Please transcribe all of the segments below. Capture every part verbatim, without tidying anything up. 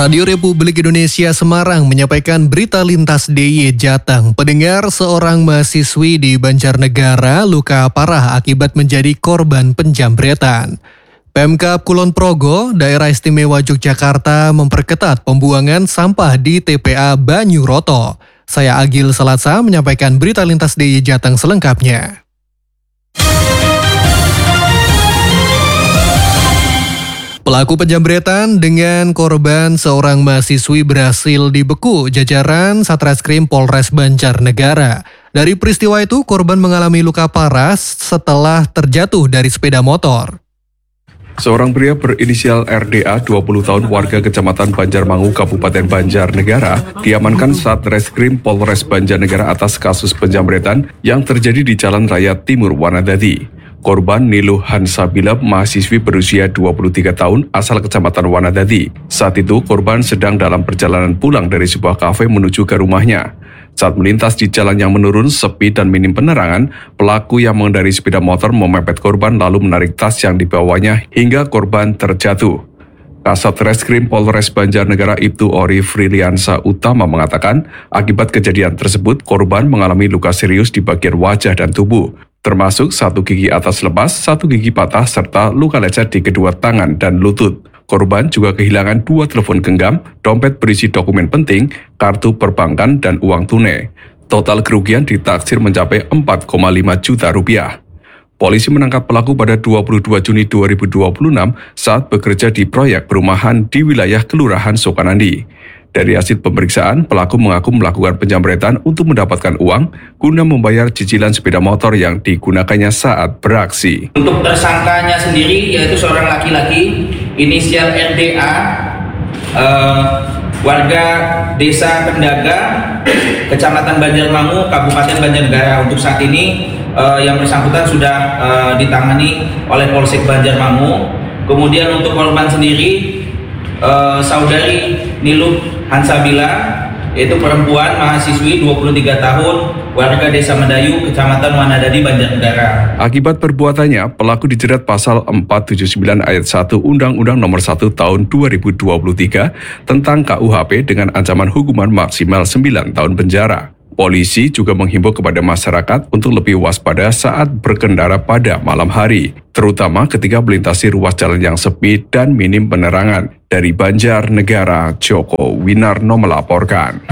Radio Republik Indonesia Semarang menyampaikan berita lintas D I Y Jateng. Pendengar, seorang mahasiswi di Banjarnegara luka parah akibat menjadi korban penjambretan. Pemkab Kulon Progo, Daerah Istimewa Yogyakarta memperketat pembuangan sampah di T P A Banyuroto. Saya Agil Salatsa menyampaikan berita lintas D I Y Jateng selengkapnya. Pelaku penjambretan dengan korban seorang mahasiswi berhasil dibeku jajaran Satreskrim Polres Banjarnegara. Dari peristiwa itu, korban mengalami luka parah setelah terjatuh dari sepeda motor. Seorang pria berinisial R D A, dua puluh tahun, warga Kecamatan Banjarmangu, Kabupaten Banjarnegara, diamankan Satreskrim Polres Banjarnegara atas kasus penjambretan yang terjadi di Jalan Raya Timur Wanadadi. Korban Niluh Hansabila, mahasiswi berusia dua puluh tiga tahun, asal Kecamatan Wanadadi. Saat itu, korban sedang dalam perjalanan pulang dari sebuah kafe menuju ke rumahnya. Saat melintas di jalan yang menurun, sepi dan minim penerangan, pelaku yang mengendarai sepeda motor memepet korban lalu menarik tas yang dibawanya hingga korban terjatuh. Kasat Reskrim Polres Banjarnegara Ibtu Ori Friliansa Utama mengatakan, akibat kejadian tersebut, korban mengalami luka serius di bagian wajah dan tubuh, termasuk satu gigi atas lepas, satu gigi patah, serta luka lecet di kedua tangan dan lutut. Korban juga kehilangan dua telepon genggam, dompet berisi dokumen penting, kartu perbankan, dan uang tunai. Total kerugian ditaksir mencapai empat koma lima juta rupiah. Polisi menangkap pelaku pada dua puluh dua Juni dua ribu dua puluh enam saat bekerja di proyek perumahan di wilayah Kelurahan Sokanandi. Dari hasil pemeriksaan, pelaku mengaku melakukan penjambretan untuk mendapatkan uang guna membayar cicilan sepeda motor yang digunakannya saat beraksi. Untuk tersangkanya sendiri yaitu seorang laki-laki inisial R D A, eh, warga Desa Pendaga, Kecamatan Banjarmangu, Kabupaten Banjarnegara. Untuk saat ini eh, yang bersangkutan sudah eh, ditangani oleh Polsek Banjarmangu. Kemudian untuk korban sendiri, Uh, saudari Niluh Hansabila, yaitu perempuan mahasiswi dua puluh tiga tahun, warga Desa Medayu, Kecamatan Wanadadi, Banjarnegara. Akibat perbuatannya, pelaku dijerat pasal empat tujuh sembilan ayat satu Undang-Undang Nomor satu Tahun dua ribu dua puluh tiga tentang K U H P dengan ancaman hukuman maksimal sembilan tahun penjara. Polisi juga menghimbau kepada masyarakat untuk lebih waspada saat berkendara pada malam hari, terutama ketika melintasi ruas jalan yang sepi dan minim penerangan. Dari Banjarnegara, Joko Winarno melaporkan.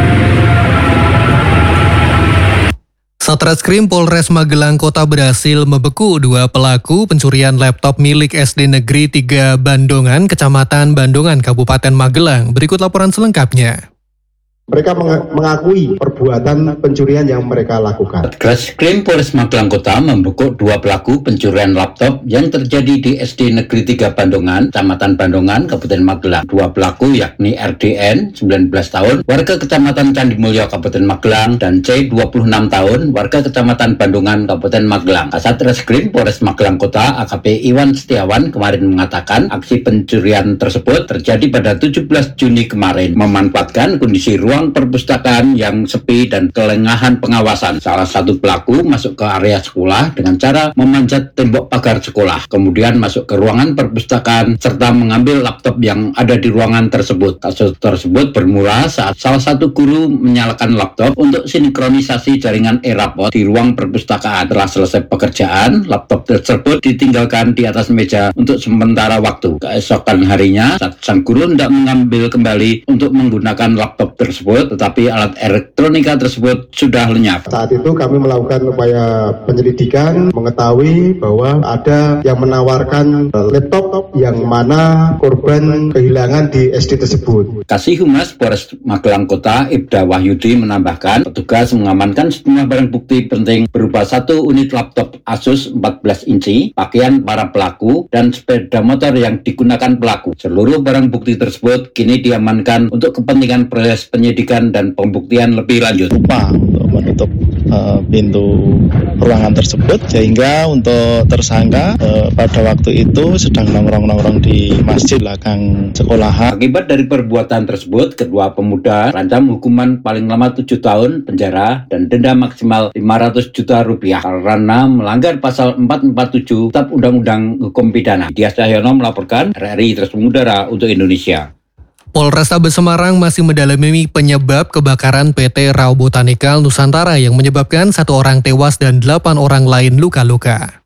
Satreskrim Polres Magelang Kota berhasil membeku dua pelaku pencurian laptop milik S D Negeri tiga Bandongan, Kecamatan Bandongan, Kabupaten Magelang. Berikut laporan selengkapnya. Mereka mengakui perbuatan pencurian yang mereka lakukan. Satreskrim Polres Magelang Kota membekuk dua pelaku pencurian laptop yang terjadi di S D Negeri tiga Bandongan, Kecamatan Bandongan, Kabupaten Magelang. Dua pelaku yakni R D N, sembilan belas tahun, warga Kecamatan Candimulyo, Kabupaten Magelang, dan C, dua puluh enam tahun, warga Kecamatan Bandongan, Kabupaten Magelang. Satreskrim Polres Magelang Kota, A K P Iwan Setiawan, kemarin mengatakan aksi pencurian tersebut terjadi pada tujuh belas Juni kemarin, memanfaatkan kondisi ruang perpustakaan yang sepi dan kelengahan pengawasan. Salah satu pelaku masuk ke area sekolah dengan cara memanjat tembok pagar sekolah, kemudian masuk ke ruangan perpustakaan serta mengambil laptop yang ada di ruangan tersebut. Kasus tersebut bermula saat salah satu guru menyalakan laptop untuk sinkronisasi jaringan e-raport di ruang perpustakaan. Setelah selesai pekerjaan, laptop tersebut ditinggalkan di atas meja untuk sementara waktu. Keesokan harinya, saat sang guru hendak mengambil kembali untuk menggunakan laptop tersebut, tetapi alat elektronika tersebut sudah lenyap. Saat itu kami melakukan upaya penyelidikan, mengetahui bahwa ada yang menawarkan laptop yang mana korban kehilangan di S D tersebut. Kasih Humas Polres Magelang Kota, Ibda Wahyudi, menambahkan petugas mengamankan sejumlah barang bukti penting berupa satu unit laptop Asus empat belas inci, pakaian para pelaku, dan sepeda motor yang digunakan pelaku. Seluruh barang bukti tersebut kini diamankan untuk kepentingan proses penyidikan dan pembuktian lebih lanjut. Lupa untuk menutup uh, pintu ruangan tersebut, sehingga untuk tersangka uh, pada waktu itu sedang nongkrong-nongkrong di masjid belakang sekolahan. Akibat dari perbuatan tersebut, kedua pemuda terancam hukuman paling lama tujuh tahun penjara dan denda maksimal lima ratus juta rupiah karena melanggar pasal empat ratus empat puluh tujuh Kitab Undang-Undang Hukum Pidana. Dias Cahyono melaporkan, R R I Terus Mengudara untuk Indonesia. Polrestabes Semarang masih mendalami penyebab kebakaran P T Rao Botanical Nusantara yang menyebabkan satu orang tewas dan delapan orang lain luka-luka.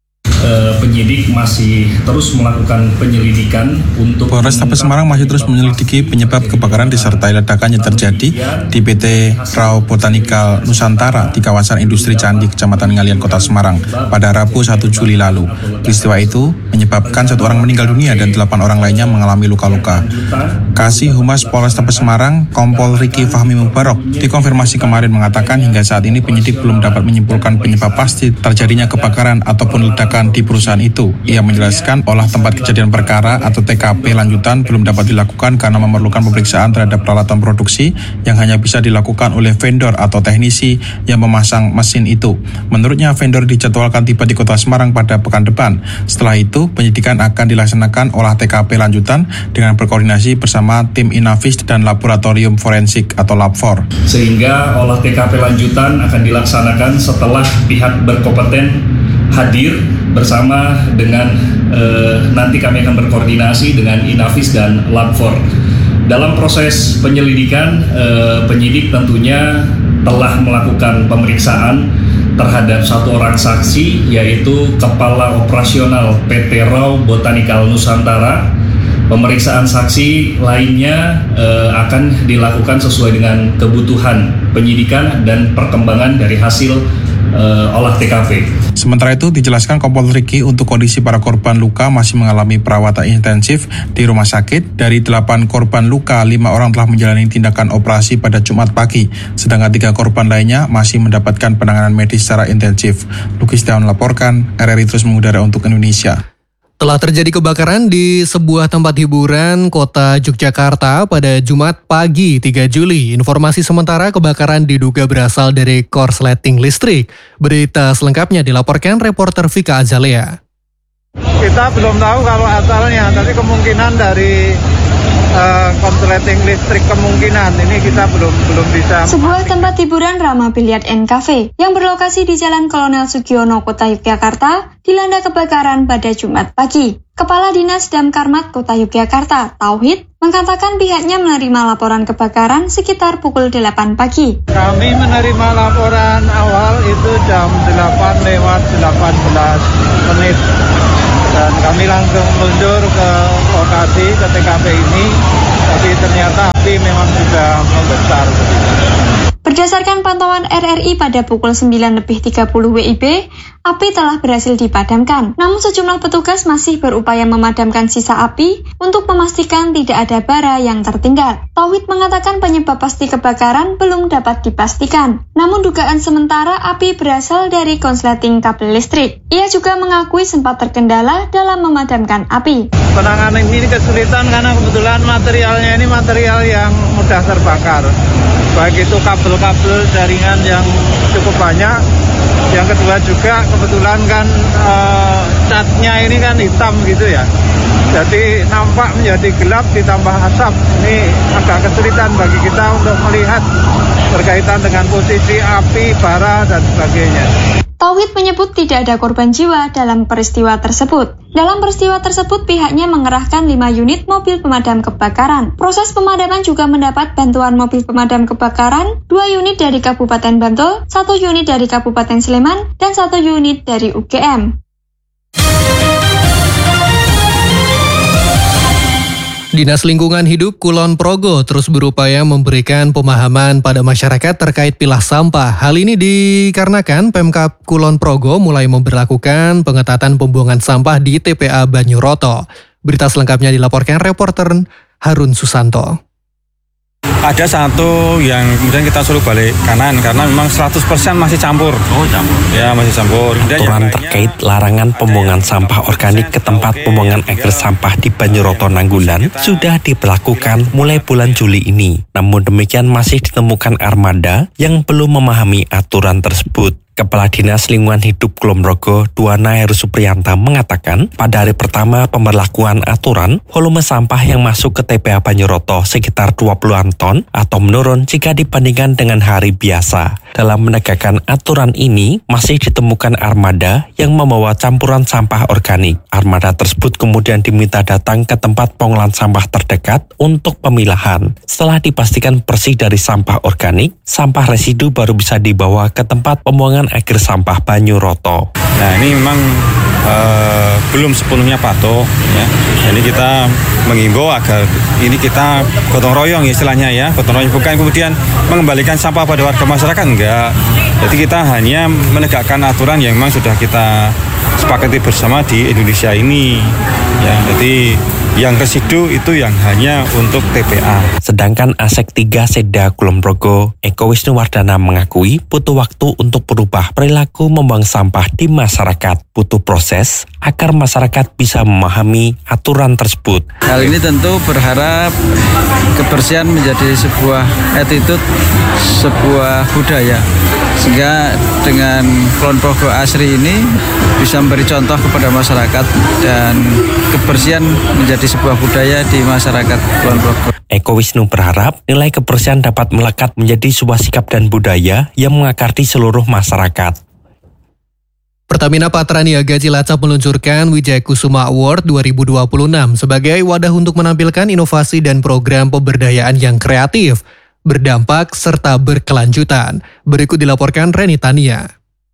Uh, penyidik masih terus melakukan penyelidikan untuk Polrestabes Semarang masih terus menyelidiki penyebab kebakaran disertai ledakan yang terjadi di P T Rao Botanical Nusantara di kawasan industri Candi, Kecamatan Ngalian, Kota Semarang pada Rabu satu Juli lalu. Peristiwa itu menyebabkan satu orang meninggal dunia dan delapan orang lainnya mengalami luka-luka. Kasih Humas Polrestabes Semarang, Kompol Riki Fahmi Mubarok, dikonfirmasi kemarin mengatakan hingga saat ini penyidik belum dapat menyimpulkan penyebab pasti terjadinya kebakaran ataupun ledakan di perusahaan itu. Ia menjelaskan olah tempat kejadian perkara atau T K P lanjutan belum dapat dilakukan karena memerlukan pemeriksaan terhadap peralatan produksi yang hanya bisa dilakukan oleh vendor atau teknisi yang memasang mesin itu. Menurutnya vendor dijadwalkan tiba di Kota Semarang pada pekan depan. Setelah itu penyidikan akan dilaksanakan olah T K P lanjutan dengan berkoordinasi bersama tim Inavis dan Laboratorium Forensik atau Lab empat. Sehingga olah T K P lanjutan akan dilaksanakan setelah pihak berkompeten hadir bersama dengan eh, nanti kami akan berkoordinasi dengan Inavis dan Lab empat. Dalam proses penyelidikan, eh, penyidik tentunya telah melakukan pemeriksaan terhadap satu orang saksi, yaitu Kepala Operasional P T Rao Botanical Nusantara. Pemeriksaan saksi lainnya eh, akan dilakukan sesuai dengan kebutuhan penyidikan dan perkembangan dari hasil eh, olah T K P. Sementara itu dijelaskan Kompol Riki untuk kondisi para korban luka masih mengalami perawatan intensif di rumah sakit. Dari delapan korban luka, lima orang telah menjalani tindakan operasi pada Jumat pagi, sedangkan tiga korban lainnya masih mendapatkan penanganan medis secara intensif. Luki Setiawan melaporkan, R R I terus mengudara untuk Indonesia. Telah terjadi kebakaran di sebuah tempat hiburan kota Yogyakarta pada Jumat pagi tiga Juli. Informasi sementara kebakaran diduga berasal dari korsleting listrik. Berita selengkapnya dilaporkan reporter Vika Azalea. Kita belum tahu kalau asalnya, tapi kemungkinan dari uh, korsleting listrik kemungkinan ini kita belum belum bisa. Sebuah tempat hiburan ramah biliar and cafe yang berlokasi di Jalan Kolonel Sugiono, Kota Yogyakarta, dilanda kebakaran pada Jumat pagi. Kepala Dinas Damkarmat Kota Yogyakarta, Tauhid, mengatakan pihaknya menerima laporan kebakaran sekitar pukul delapan pagi. Kami menerima laporan awal itu jam delapan lewat delapan belas menit. Dan kami langsung meluncur ke lokasi, ke T K P ini, tapi ternyata api memang sudah membesar. Berdasarkan pantauan R R I pada pukul sembilan lebih tiga puluh W I B, api telah berhasil dipadamkan. Namun sejumlah petugas masih berupaya memadamkan sisa api untuk memastikan tidak ada bara yang tertinggal. Tauhid mengatakan penyebab pasti kebakaran belum dapat dipastikan. Namun dugaan sementara api berasal dari konsleting kabel listrik. Ia juga mengakui sempat terkendala dalam memadamkan api. Penanganan ini kesulitan karena kebetulan materialnya ini material yang mudah terbakar. Baik itu kabel-kabel jaringan yang cukup banyak. Yang kedua juga kebetulan kan e, catnya ini kan hitam gitu ya. Jadi nampak menjadi gelap ditambah asap. Ini agak kesulitan bagi kita untuk melihat berkaitan dengan posisi api, bara, dan sebagainya. Tauhid menyebut tidak ada korban jiwa dalam peristiwa tersebut. Dalam peristiwa tersebut, pihaknya mengerahkan lima unit mobil pemadam kebakaran. Proses pemadaman juga mendapat bantuan mobil pemadam kebakaran, dua unit dari Kabupaten Bantul, satu unit dari Kabupaten Sleman, dan satu unit dari U G M. Dinas Lingkungan Hidup Kulon Progo terus berupaya memberikan pemahaman pada masyarakat terkait pilah sampah. Hal ini dikarenakan Pemkab Kulon Progo mulai memberlakukan pengetatan pembuangan sampah di T P A Banyuroto. Berita selengkapnya dilaporkan reporter Harun Susanto. Ada satu yang kemudian kita suruh balik kanan karena memang seratus persen masih campur. Oh, campur. Ya, masih campur. Aturan terkait larangan pembuangan sampah organik ke tempat pembuangan akhir sampah di Banyuroto Nanggulan sudah diberlakukan mulai bulan Juli ini. Namun demikian masih ditemukan armada yang belum memahami aturan tersebut. Kepala Dinas Lingkungan Hidup Kulonprogo, Duana Heru Supriyanta mengatakan, pada hari pertama pemberlakuan aturan, volume sampah yang masuk ke T P A Banjuroto sekitar dua puluhan ton atau menurun jika dibandingkan dengan hari biasa. Dalam menegakkan aturan ini, masih ditemukan armada yang membawa campuran sampah organik. Armada tersebut kemudian diminta datang ke tempat pengolahan sampah terdekat untuk pemilahan. Setelah dipastikan bersih dari sampah organik, sampah residu baru bisa dibawa ke tempat pembuangan akhir sampah Banjuroto. Nah, ini memang uh, belum sepenuhnya patuh ya. Jadi kita mengimbau agar ini kita gotong royong istilahnya ya, gotong royong, bukan kemudian mengembalikan sampah pada warga masyarakat, enggak. Jadi kita hanya menegakkan aturan yang memang sudah kita sepakati bersama di Indonesia ini ya. Jadi yang residu itu yang hanya untuk T P A. Sedangkan Asek tiga Seda Kulonprogo, Eko Wisnuwardana mengakui butuh waktu untuk berubah perilaku membuang sampah di masyarakat. Butuh proses agar masyarakat bisa memahami aturan tersebut. Hal ini tentu berharap kebersihan menjadi sebuah attitude, sebuah budaya. Sehingga dengan Kulonprogo Asri ini bisa memberi contoh kepada masyarakat dan kebersihan menjadi sebuah budaya di masyarakat Kulonprogo. Eko Wisnu berharap nilai kebersihan dapat melekat menjadi sebuah sikap dan budaya yang mengakar di seluruh masyarakat. Pertamina Patraniaga Cilacap meluncurkan Wijaya Kusuma Award dua ribu dua puluh enam sebagai wadah untuk menampilkan inovasi dan program pemberdayaan yang kreatif, berdampak, serta berkelanjutan. Berikut dilaporkan Reni Tania.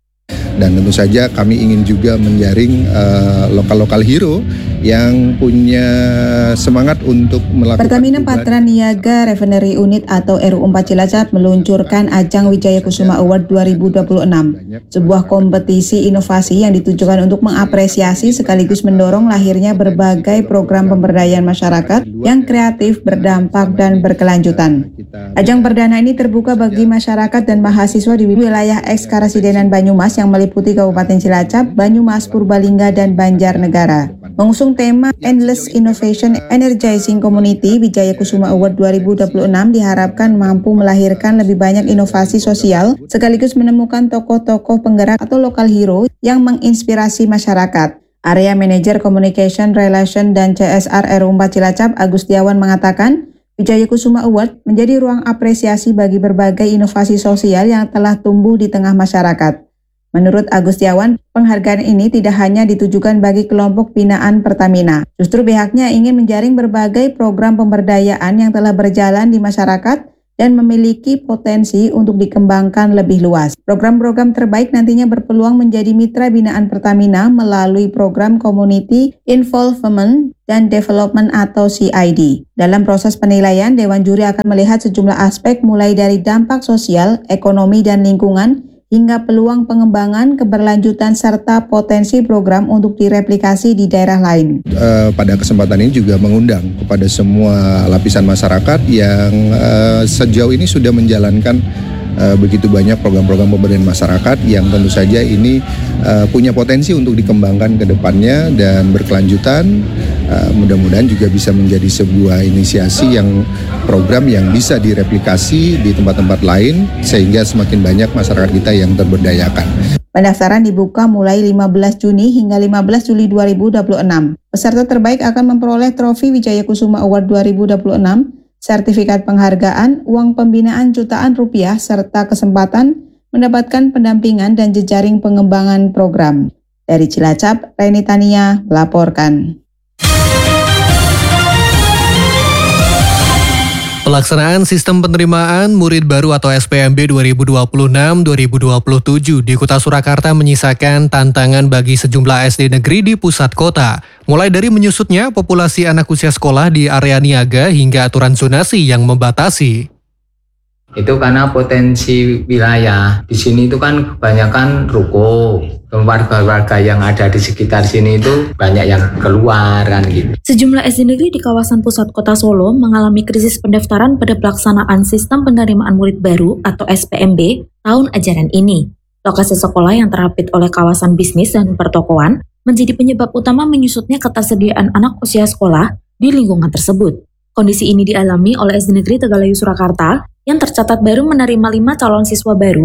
Dan tentu saja kami ingin juga menjaring uh, lokal-lokal hero yang punya semangat untuk melakukan... Pertamina Patraniaga Refinery Unit atau R U empat Cilacap meluncurkan ajang Wijaya Kusuma Award dua ribu dua puluh enam, sebuah kompetisi inovasi yang ditujukan untuk mengapresiasi sekaligus mendorong lahirnya berbagai program pemberdayaan masyarakat yang kreatif, berdampak, dan berkelanjutan. Ajang perdana ini terbuka bagi masyarakat dan mahasiswa di wilayah eks-Karasidenan Banyumas yang meliputi Kabupaten Cilacap, Banyumas, Purbalingga, dan Banjarnegara. Mengusung tema Endless Innovation Energizing Community, Wijaya Kusuma Award dua ribu dua puluh enam diharapkan mampu melahirkan lebih banyak inovasi sosial sekaligus menemukan tokoh-tokoh penggerak atau lokal hero yang menginspirasi masyarakat. Area Manager Communication Relation dan C S R R U empat Cilacap, Agustiawan mengatakan, Wijaya Kusuma Award menjadi ruang apresiasi bagi berbagai inovasi sosial yang telah tumbuh di tengah masyarakat. Menurut Agustiawan, penghargaan ini tidak hanya ditujukan bagi kelompok binaan Pertamina. Justru pihaknya ingin menjaring berbagai program pemberdayaan yang telah berjalan di masyarakat dan memiliki potensi untuk dikembangkan lebih luas. Program-program terbaik nantinya berpeluang menjadi mitra binaan Pertamina melalui program Community Involvement dan Development atau C I D. Dalam proses penilaian, Dewan Juri akan melihat sejumlah aspek mulai dari dampak sosial, ekonomi, dan lingkungan, hingga peluang pengembangan, keberlanjutan, serta potensi program untuk direplikasi di daerah lain. Uh, pada kesempatan ini juga mengundang kepada semua lapisan masyarakat yang uh, sejauh ini sudah menjalankan uh, begitu banyak program-program pemberdayaan masyarakat yang tentu saja ini uh, punya potensi untuk dikembangkan ke depannya dan berkelanjutan. Uh, mudah-mudahan juga bisa menjadi sebuah inisiasi yang program yang bisa direplikasi di tempat-tempat lain sehingga semakin banyak masyarakat kita yang terberdayakan. Pendaftaran dibuka mulai lima belas Juni hingga lima belas Juli dua ribu dua puluh enam. Peserta terbaik akan memperoleh trofi Wijaya Kusuma Award dua ribu dua puluh enam, sertifikat penghargaan, uang pembinaan jutaan rupiah, serta kesempatan mendapatkan pendampingan dan jejaring pengembangan program. Dari Cilacap, Reni Tania melaporkan. Pelaksanaan Sistem Penerimaan Murid Baru atau S P M B dua ribu dua puluh enam dua ribu dua puluh tujuh di Kota Surakarta menyisakan tantangan bagi sejumlah S D negeri di pusat kota. Mulai dari menyusutnya populasi anak usia sekolah di area niaga hingga aturan zonasi yang membatasi. Itu karena potensi wilayah. Di sini itu kan kebanyakan ruko. Warga-warga yang ada di sekitar sini itu banyak yang keluar kan gitu. Sejumlah S D negeri di kawasan pusat kota Solo mengalami krisis pendaftaran pada pelaksanaan Sistem Penerimaan Murid Baru atau S P M B tahun ajaran ini. Lokasi sekolah yang terapit oleh kawasan bisnis dan pertokoan menjadi penyebab utama menyusutnya ketersediaan anak usia sekolah di lingkungan tersebut. Kondisi ini dialami oleh S D Negeri Tegalayu Surakarta yang tercatat baru menerima lima calon siswa baru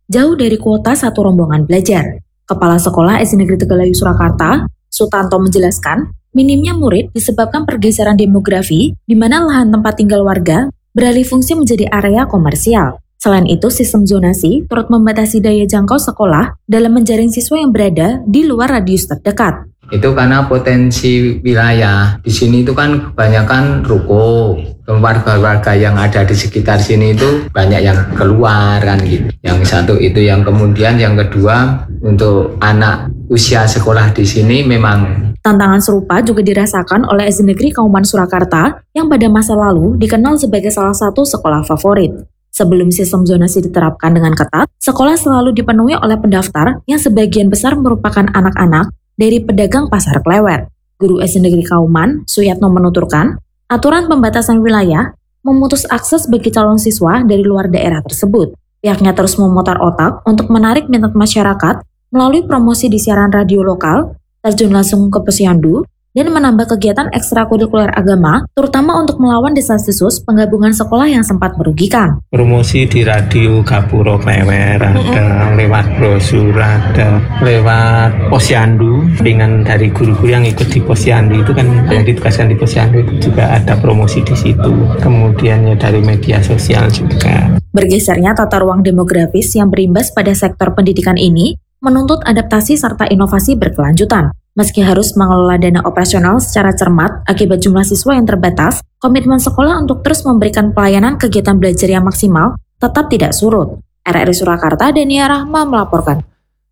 jauh dari kuota satu rombongan belajar. Kepala Sekolah S D Negeri Tegalayu Surakarta, Sutanto menjelaskan, minimnya murid disebabkan pergeseran demografi di mana lahan tempat tinggal warga beralih fungsi menjadi area komersial. Selain itu, sistem zonasi turut membatasi daya jangkau sekolah dalam menjaring siswa yang berada di luar radius terdekat. Itu karena potensi wilayah di sini itu kan kebanyakan ruko, warga-warga yang ada di sekitar sini itu banyak yang keluar kan gitu. Yang satu itu, yang kemudian yang kedua untuk anak usia sekolah di sini memang. Tantangan serupa juga dirasakan oleh S D Negeri Kauman Surakarta yang pada masa lalu dikenal sebagai salah satu sekolah favorit. Sebelum sistem zonasi diterapkan dengan ketat, sekolah selalu dipenuhi oleh pendaftar yang sebagian besar merupakan anak-anak dari pedagang pasar Klewer. Guru S D Negeri Kauman, Suyatno menuturkan, aturan pembatasan wilayah memutus akses bagi calon siswa dari luar daerah tersebut. Pihaknya terus memutar otak untuk menarik minat masyarakat melalui promosi di siaran radio lokal, terjun langsung ke posyandu, dan menambah kegiatan ekstrakurikuler agama, terutama untuk melawan desas-desus penggabungan sekolah yang sempat merugikan. Promosi di radio Gapuro Klewer, ada lewat brosur, ada lewat posyandu, dengan dari guru-guru yang ikut di posyandu itu kan yang ditugaskan di posyandu itu juga ada promosi di situ. Kemudian ya dari media sosial juga. Bergesernya tata ruang demografis yang berimbas pada sektor pendidikan ini menuntut adaptasi serta inovasi berkelanjutan. Meski harus mengelola dana operasional secara cermat akibat jumlah siswa yang terbatas, komitmen sekolah untuk terus memberikan pelayanan kegiatan belajar yang maksimal tetap tidak surut. R R I Surakarta, Dania Rahma melaporkan.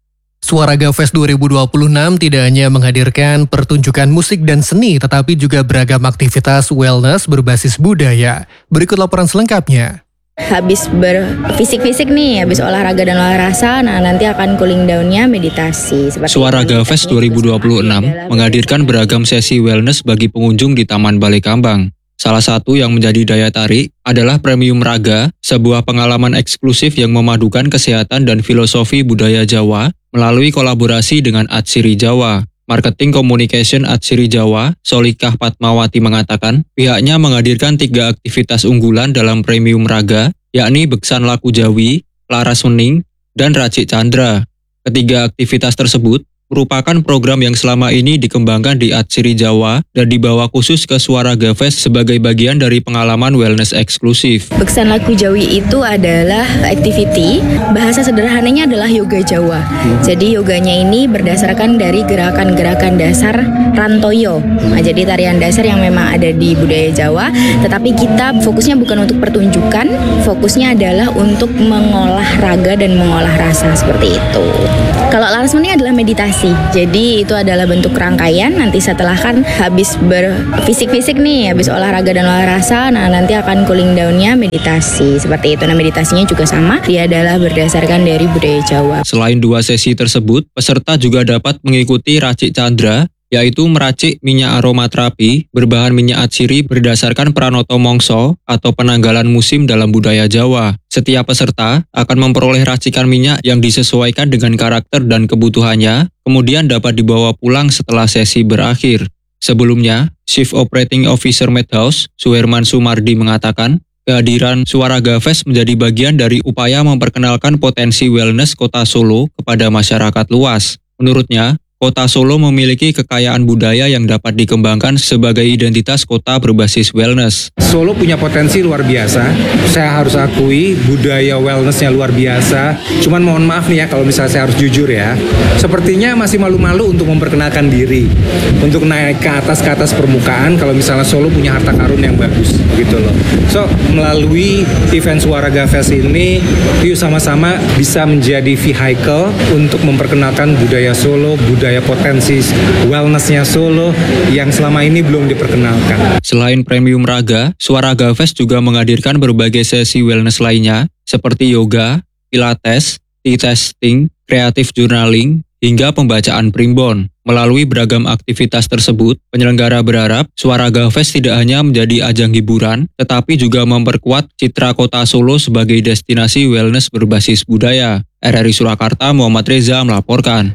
Suaraga Fest dua ribu dua puluh enam tidak hanya menghadirkan pertunjukan musik dan seni, tetapi juga beragam aktivitas wellness berbasis budaya. Berikut laporan selengkapnya. Habis berfisik-fisik nih, habis olahraga dan olah rasa, nah nanti akan cooling down-nya meditasi. Suaraga Fest dua ribu dua puluh enam menghadirkan beragam sesi wellness bagi pengunjung di Taman Balai Kambang. Salah satu yang menjadi daya tarik adalah Premium Raga, sebuah pengalaman eksklusif yang memadukan kesehatan dan filosofi budaya Jawa melalui kolaborasi dengan Atsiri Jawa. Marketing Communication Atsiri Jawa, Solikah Patmawati mengatakan, pihaknya menghadirkan tiga aktivitas unggulan dalam Premium Raga, yakni Beksan Laku Jawi, Laras Wening, dan Racik Chandra. Ketiga aktivitas tersebut merupakan program yang selama ini dikembangkan di Atsiri Jawa dan dibawa khusus ke Suaraga Fest sebagai bagian dari pengalaman wellness eksklusif. Beksan Laku Jawi itu adalah activity, bahasa sederhananya adalah yoga Jawa. Jadi yoganya ini berdasarkan dari gerakan-gerakan dasar Rantoyo. Nah, jadi tarian dasar yang memang ada di budaya Jawa, tetapi kita fokusnya bukan untuk pertunjukan, fokusnya adalah untuk mengolah raga dan mengolah rasa seperti itu. Kalau Laras Wening adalah meditasi. Jadi itu adalah bentuk rangkaian, nanti setelah kan habis berfisik-fisik nih, habis olahraga dan olah rasa, nah nanti akan cooling down-nya meditasi. Seperti itu, nah meditasinya juga sama, dia adalah berdasarkan dari budaya Jawa. Selain dua sesi tersebut, peserta juga dapat mengikuti Racik Chandra, yaitu meracik minyak aromaterapi berbahan minyak atsiri berdasarkan Pranoto Mongso atau penanggalan musim dalam budaya Jawa. Setiap peserta akan memperoleh racikan minyak yang disesuaikan dengan karakter dan kebutuhannya, kemudian dapat dibawa pulang setelah sesi berakhir. Sebelumnya, Chief Operating Officer Medhouse, Suherman Sumardi mengatakan, kehadiran Suaraga Fest menjadi bagian dari upaya memperkenalkan potensi wellness Kota Solo kepada masyarakat luas. Menurutnya, Kota Solo memiliki kekayaan budaya yang dapat dikembangkan sebagai identitas kota berbasis wellness. Solo punya potensi luar biasa, saya harus akui budaya wellnessnya luar biasa. Cuman mohon maaf nih ya kalau misalnya saya harus jujur ya, sepertinya masih malu-malu untuk memperkenalkan diri, untuk naik ke atas ke atas permukaan kalau misalnya Solo punya harta karun yang bagus gitu loh. So melalui event Suaraga Fest ini, yuk sama-sama bisa menjadi vehicle untuk memperkenalkan budaya Solo, budaya budaya potensi wellnessnya Solo yang selama ini belum diperkenalkan. Selain Premium Raga, Suaraga Fest juga menghadirkan berbagai sesi wellness lainnya seperti yoga, pilates, tea testing, creative journaling, hingga pembacaan primbon. Melalui beragam aktivitas tersebut, penyelenggara berharap Suaraga Fest tidak hanya menjadi ajang hiburan, tetapi juga memperkuat citra Kota Solo sebagai destinasi wellness berbasis budaya. R R I Surakarta, Muhammad Reza melaporkan.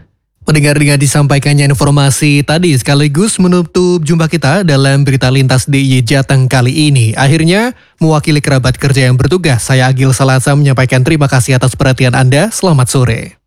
Pendengar, dengan disampaikannya informasi tadi sekaligus menutup jumpa kita dalam Berita Lintas D I Y Jateng kali ini. Akhirnya, mewakili kerabat kerja yang bertugas, saya Agil Salasa menyampaikan terima kasih atas perhatian Anda. Selamat sore.